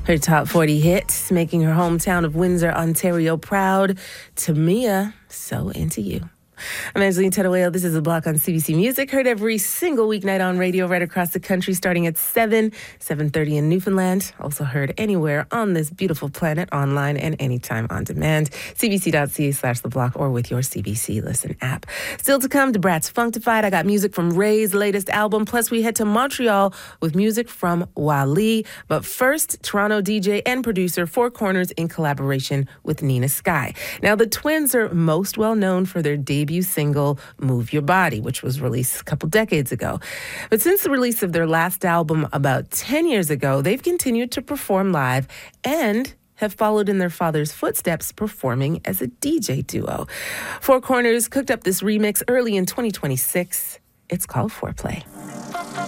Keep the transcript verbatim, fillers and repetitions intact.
Her top forty hits, making her hometown of Windsor, Ontario proud. Tamia, So Into You. I'm Angeline Teruel. This is A Block on C B C Music, heard every single weeknight on radio right across the country, starting at seven, seven thirty in Newfoundland. Also heard anywhere on this beautiful planet, online and anytime on demand. cbc.ca slash The Block or with your C B C Listen app. Still to come, Brat's Functified. I got music from Ray's latest album. Plus, we head to Montreal with music from Wally. But first, Toronto D J and producer Four Corners in collaboration with Nina Sky. Now, the twins are most well known for their debut single, Move Your Body, which was released a couple decades ago. But since the release of their last album about ten years ago, they've continued to perform live and have followed in their father's footsteps, performing as a D J duo. Four Corners cooked up this remix early in twenty twenty-six. It's called Foreplay.